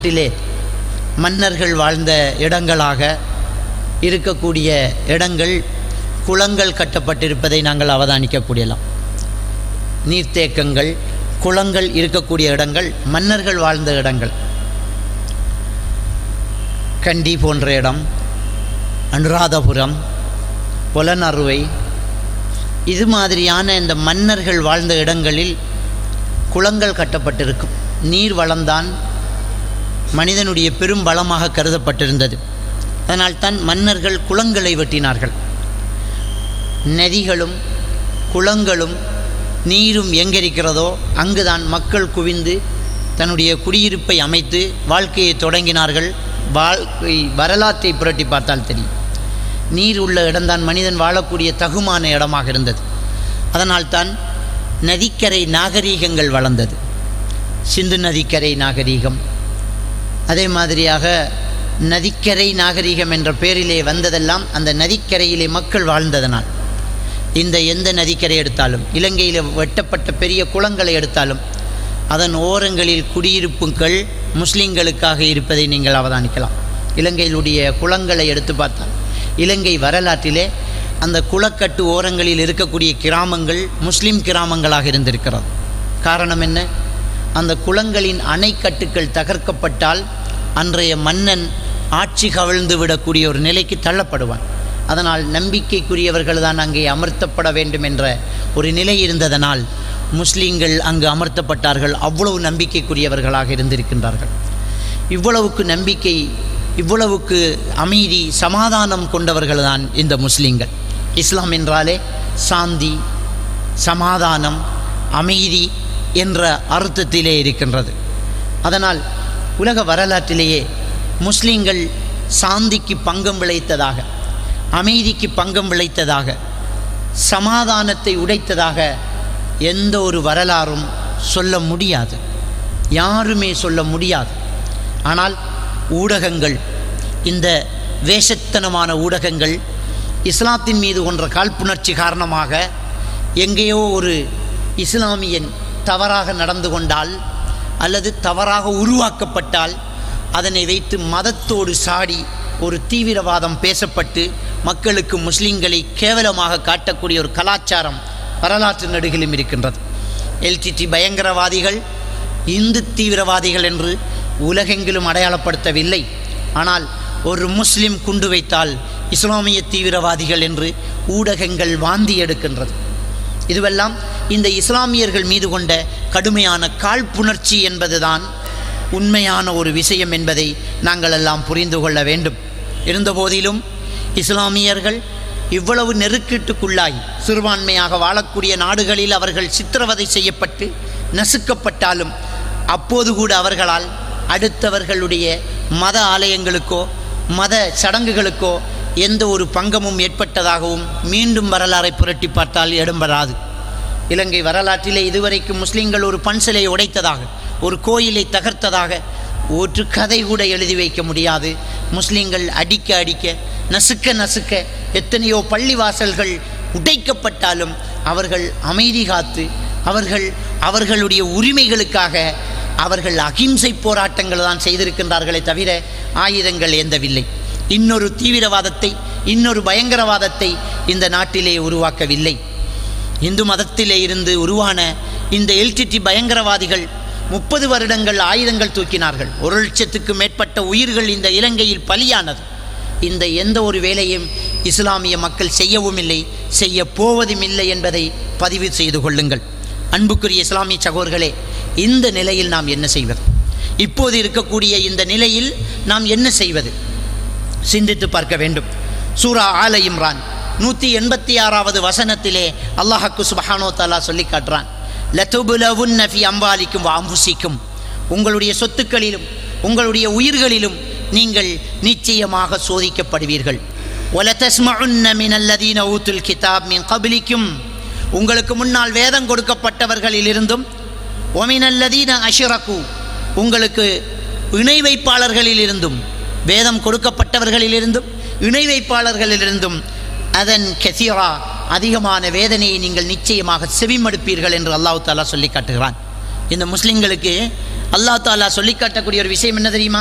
நாட்டிலே மன்னர்கள் வாழ்ந்த இடங்களாக இருக்கக்கூடிய இடங்கள் குளங்கள் கட்டப்பட்டிருப்பதை நாங்கள் அவதானிக்கக்கூடியலாம். நீர்த்தேக்கங்கள், குளங்கள் இருக்கக்கூடிய இடங்கள் மன்னர்கள் வாழ்ந்த இடங்கள். கண்டி போன்ற இடம், அனுராதபுரம், புலனறுவை, இது மாதிரியான இந்த மன்னர்கள் வாழ்ந்த இடங்களில் குளங்கள் கட்டப்பட்டிருக்கும். நீர் வளம்தான் மனிதனுடைய பெரும் பலமாக கருதப்பட்டிருந்தது. அதனால்தான் மன்னர்கள் குளங்களை வெட்டினார்கள். நதிகளும் குளங்களும் நீரும் எங்கிருக்கிறதோ அங்குதான் மக்கள் குவிந்து தன்னுடைய குடியிருப்பை அமைத்து வாழ்க்கையை தொடங்கினார்கள். வரலாற்றை புரட்டி பார்த்தால் தெரியும். நீர் உள்ள இடம்தான் மனிதன் வாழக்கூடிய தகுமான இடமாக இருந்தது. அதனால்தான் நதிக்கரை நாகரீகங்கள் வளர்ந்தது. சிந்து நதிக்கரை நாகரீகம், அதே மாதிரியாக நதிக்கரை நாகரீகம் என்ற பெயரிலே வந்ததெல்லாம் அந்த நதிக்கரையிலே மக்கள் வாழ்ந்ததனால். எந்த நதிக்கரை எடுத்தாலும், இலங்கையில் வெட்டப்பட்ட பெரிய குளங்களை எடுத்தாலும் அதன் ஓரங்களில் குடியிருப்புகள் முஸ்லீம்களுக்காக இருப்பதை நீங்கள் அவதானிக்கலாம். இலங்கையிலுடைய குளங்களை எடுத்து பார்த்தால் இலங்கை வரலாற்றிலே அந்த குளக்கட்டு ஓரங்களில் இருக்கக்கூடிய கிராமங்கள் முஸ்லீம் கிராமங்களாக இருந்திருக்கிறது. காரணம் என்ன? அந்த குளங்களின் அணைக்கட்டுக்கள் தகர்க்கப்பட்டால் அன்றைய மன்னன் ஆட்சி கவிழ்ந்து விடக்கூடிய ஒரு நிலைக்கு தள்ளப்படுவான். அதனால் நம்பிக்கைக்குரியவர்கள் தான் அங்கே அமர்த்தப்பட வேண்டும் என்ற ஒரு நிலை இருந்ததனால் முஸ்லீம்கள் அங்கு அமர்த்தப்பட்டார்கள். அவ்வளவு நம்பிக்கைக்குரியவர்களாக இருந்திருக்கின்றார்கள். இவ்வளவுக்கு நம்பிக்கை, இவ்வளவுக்கு அமைதி, சமாதானம் கொண்டவர்கள் தான் இந்த முஸ்லீம்கள். இஸ்லாம் என்றாலே சாந்தி, சமாதானம், அமைதி என்ற அர்த்தத்திலே இருக்கின்றது. அதனால் உலக வரலாற்றிலேயே முஸ்லீம்கள் சாந்திக்கு பங்கம் விளைத்ததாக, அமைதிக்கு பங்கம் விளைத்ததாக, சமாதானத்தை உடைத்ததாக எந்த ஒரு வரலாறும் சொல்ல முடியாது, யாருமே சொல்ல முடியாது. ஆனால் ஊடகங்கள், இந்த வேஷத்தனமான ஊடகங்கள் இஸ்லாத்தின் மீது கொன்ற காழ்ப்புணர்ச்சி காரணமாக எங்கேயோ ஒரு இஸ்லாமியன் தவறாக நடந்து கொண்டால் அல்லது தவறாக உருவாக்கப்பட்டால் அதனை வைத்து மதத்தோடு சாடி ஒரு தீவிரவாதம் பேசப்பட்டு மக்களுக்கு முஸ்லீம்களை கேவலமாக காட்டக்கூடிய ஒரு கலாச்சாரம் வரலாற்று நடுகிலும் இருக்கின்றது. எல்டிடி பயங்கரவாதிகள் இந்து தீவிரவாதிகள் என்று உலகெங்கிலும் அடையாளப்படுத்தவில்லை. ஆனால் ஒரு முஸ்லிம் குண்டு வைத்தால் இஸ்லாமிய தீவிரவாதிகள் என்று ஊடகங்கள் வாந்தி எடுக்கின்றது. இதுவெல்லாம் இந்த இஸ்லாமியர்கள் மீது கொண்ட கடுமையான காழ்ப்புணர்ச்சி என்பதுதான் உண்மையான ஒரு விஷயம் என்பதை நாங்கள் எல்லாம் புரிந்து கொள்ள வேண்டும். இருந்தபோதிலும் இஸ்லாமியர்கள் இவ்வளவு நெருக்கீட்டுக்குள்ளாய் சிறுபான்மையாக வாழக்கூடிய நாடுகளில் அவர்கள் சித்திரவதை செய்யப்பட்டு நசுக்கப்பட்டாலும் அப்போது கூட அவர்களால் அடுத்தவர்களுடைய மத ஆலயங்களுக்கோ மத சடங்குகளுக்கோ எந்த ஒரு பங்கமும் ஏற்பட்டதாகவும் மீண்டும் வரலாறை புரட்டி பார்த்தால் இடம்பெறாது. இலங்கை வரலாற்றிலே இதுவரைக்கும் முஸ்லீம்கள் ஒரு பன்சிலை உடைத்ததாக, ஒரு கோயிலை தகர்த்ததாக ஒரு கதை கூட எழுதி வைக்க முடியாது. முஸ்லீம்கள் அடிக்க அடிக்க, நசுக்க நசுக்க எத்தனையோ பள்ளிவாசல்கள் உடைக்கப்பட்டாலும் அவர்கள் அமைதி காத்து அவர்களுடைய உரிமைகளுக்காக அவர்கள் அகிம்சை போராட்டங்கள் தான் செய்திருக்கின்றார்களே தவிர ஆயுதங்கள் ஏந்தவில்லை. இன்னொரு தீவிரவாதத்தை, இன்னொரு பயங்கரவாதத்தை இந்த நாட்டிலே உருவாக்கவில்லை. இந்து மதத்திலே இருந்து உருவான இந்த எல்டிடி பயங்கரவாதிகள் 30 வருடங்கள் ஆயுதங்கள் தூக்கினார்கள். 1,00,000க்கும் மேற்பட்ட உயிர்கள் இந்த இலங்கையில் பலியானது. இந்த எந்த ஒரு வேலையும் இஸ்லாமிய மக்கள் செய்யவும் இல்லை, செய்ய போவதும் இல்லை என்பதை பதிவு செய்து கொள்ளுங்கள். அன்புக்குரிய இஸ்லாமிய சகோதரர்களே, இந்த நிலையில் நாம் என்ன செய்வது? இப்போது இருக்கக்கூடிய இந்த நிலையில் நாம் என்ன செய்வது? சிந்தித்து பார்க்க வேண்டும். சூரா ஆல இம்ரான் 186வது வசனத்திலே அல்லாஹ்க்கு சுப்ஹானஹு வ தஆலா சொல்லி காட்டுறான், லதுபுலவுன்ன ஃபி அம்வாலிக்கும் வ அன்ஃபுசிக்கும், உங்களுடைய சொத்துக்களிலும் உங்களுடைய உயிர்களிலும் நீங்கள் நிச்சயமாக சோதிக்கப்படுவீர்கள். வலதஸ்மஉன்ன மினல்லதீன ஊத்துல் கிதாப் மின் கப்லிக்கும், உங்களுக்கு முன்னால் வேதம் கொடுக்கப்பட்டவர்களிலிருந்தும், வமினல்லதீன அஷ்ரகு, உங்களுக்கு இணை வைப்பாளர்களிலிருந்தும், வேதம் கொடுக்கப்பட்டவர்களிலிருந்தும் இணை வைப்பாளர்களிலிருந்தும் அதன் கசீரா, அதிகமான வேதனையை நீங்கள் நிச்சயமாக செவிமடுப்பீர்கள் என்று அல்லாஹ் தஆலா சொல்லி காட்டுகிறான். இந்த முஸ்லிம்களுக்கு அல்லாஹ் தாலா சொல்லி காட்டக்கூடிய ஒரு விஷயம் என்ன தெரியுமா?